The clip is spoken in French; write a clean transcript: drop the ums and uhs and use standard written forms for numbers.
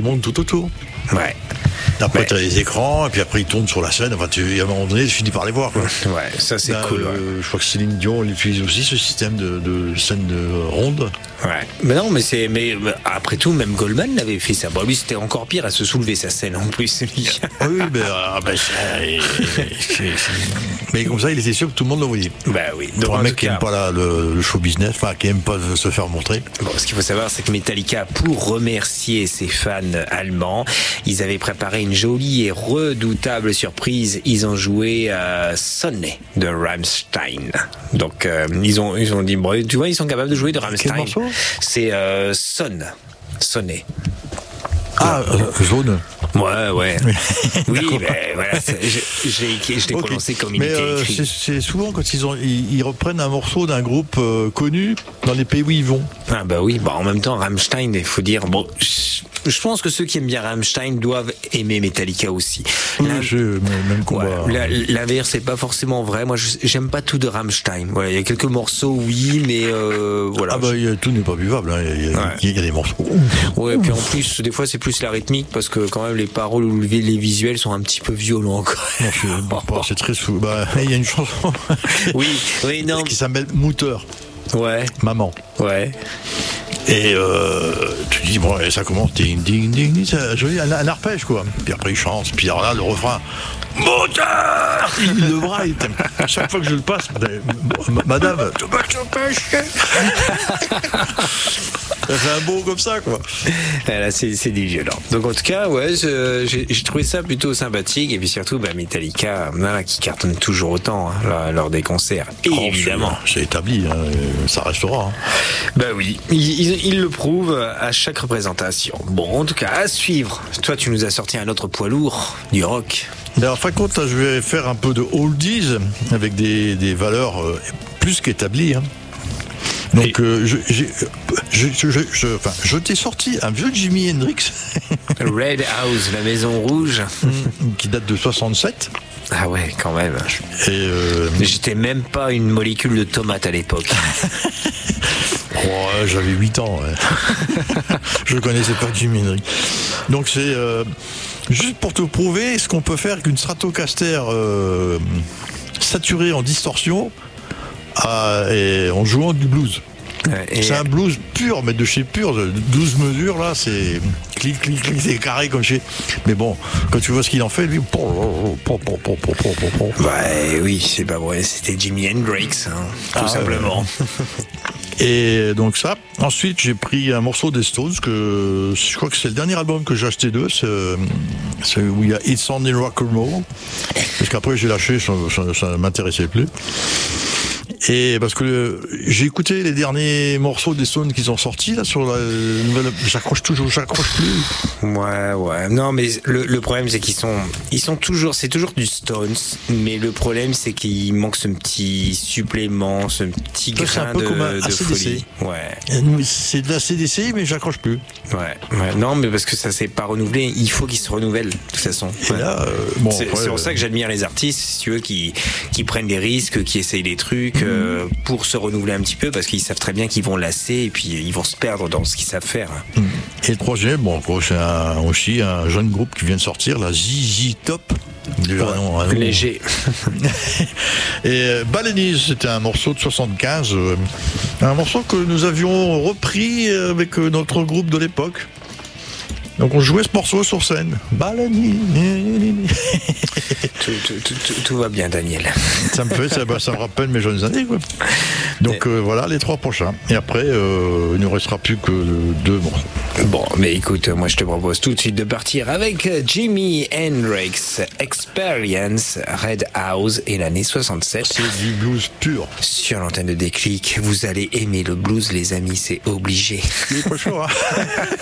monde tout autour. Ouais. Après, t'as les écrans, et puis après, ils tournent sur la scène. Enfin, à un moment donné, tu finis par les voir. Quoi. Ouais, ça c'est Là, cool. Ouais. Je crois que Céline Dion elle utilise aussi ce système de scène ronde. Ouais. Mais non, mais après tout, même Goldman l'avait fait ça. Bon, lui, c'était encore pire à se soulever sa scène en plus. Oui, mais comme ça, il était sûr que tout le monde le voyait. Bah oui. Pour un mec qui n'aime pas le show business, enfin, qui n'aime pas se faire montrer. Bon, ce qu'il faut savoir, c'est que Metallica, pour remercier ses fans allemands, ils avaient préparé une jolie et redoutable surprise. Ils ont joué Sonne de Rammstein. Donc, ils ont dit, bon, tu vois, ils sont capables de jouer de Rammstein. Quel morceau ? C'est Sonne. Ah, jaune. Ouais. Oui, mais voilà, je l'ai prononcé comme il était écrit. C'est souvent quand ils reprennent un morceau d'un groupe connu dans les pays où ils vont. Ah bah oui, en même temps, Rammstein, il faut dire, bon, je pense que ceux qui aiment bien Rammstein doivent aimer Metallica aussi. Oui, même combat. Ouais, l'inverse, c'est pas forcément vrai. Moi, j'aime pas tout de Rammstein. Voilà, il y a quelques morceaux, oui, mais voilà. Ah bah tout n'est pas buvable. Hein. Il y a des morceaux. Ouais, et puis en plus, des fois, c'est plus la rythmique parce que quand même les paroles ou les visuels sont un petit peu violents. Non, c'est très sous. Il y a une chanson. Oui, non. Qui s'appelle Mouteur. Ouais. Maman. Ouais. Et tu dis, bon, ça commence, ding, ding, ding, ding, un arpège, quoi. Puis après, il chante, puis alors là, le refrain, moteur! Il le braille. Chaque fois que je le passe, madame, tu vas te ça fait un beau comme ça, quoi. Là, c'est du violent. Donc, en tout cas, ouais, j'ai trouvé ça plutôt sympathique. Et puis surtout, Metallica, qui cartonne toujours autant lors des concerts. Et évidemment. C'est établi, hein, ça restera. Hein. Oui, il le prouve à chaque représentation. Bon, en tout cas, à suivre. Toi, tu nous as sorti un autre poids lourd du rock. En fin de compte, je vais faire un peu de oldies avec des valeurs plus qu'établies. Hein. Donc, je t'ai sorti un vieux Jimi Hendrix. Red House, la maison rouge. Qui date de 67. Ah ouais, quand même. Et j'étais même pas une molécule de tomate à l'époque. J'avais 8 ans. Ouais. Je connaissais pas Jimi Hendrix. Donc c'est juste pour te prouver ce qu'on peut faire qu'une Stratocaster saturée en distorsion et en jouant du blues. C'est un blues pur, mais de chez pur, 12 mesures là, c'est clic, clic, clic, c'est carré comme chez. Mais bon, quand tu vois ce qu'il en fait, lui. Oui, c'est pas vrai, c'était Jimi Hendrix, tout simplement. Et donc ça. Ensuite, j'ai pris un morceau des Stones que je crois que c'est le dernier album que j'ai acheté d'eux, c'est où il y a It's on the Rock and Roll. Parce qu'après j'ai lâché, ça ne m'intéressait plus. Et parce que j'ai écouté les derniers morceaux des Stones qui sont sortis là sur la nouvelle. J'accroche plus. Ouais. Non, mais le problème c'est ils sont toujours, c'est toujours du Stones, mais le problème c'est qu'il manque ce petit supplément, ce petit grain de folie. Ouais. C'est de la CDC, mais j'accroche plus. Ouais. Non, mais parce que ça s'est pas renouvelé. Il faut qu'ils se renouvellent de toute façon. Et là, c'est pour ça que j'admire les artistes, si tu veux, qui prennent des risques, qui essayent des trucs. Pour se renouveler un petit peu parce qu'ils savent très bien qu'ils vont lasser et puis ils vont se perdre dans ce qu'ils savent faire. Et le projet, c'est aussi un jeune groupe qui vient de sortir, la ZZ Top. Léger. Et Balinese, c'était un morceau de 75, un morceau que nous avions repris avec notre groupe de l'époque. Donc on jouait ce morceau sur scène. Tout va bien, Daniel. Ça me rappelle mes jeunes années, quoi. Donc voilà les 3 prochains. Et après, il ne restera plus que 2 morceaux. Bon, mais écoute, moi je te propose tout de suite de partir avec Jimi Hendrix Experience, Red House et l'année 67. C'est du blues pur. Sur l'antenne de Déclic, vous allez aimer le blues, les amis, c'est obligé. Il est pas chaud, hein.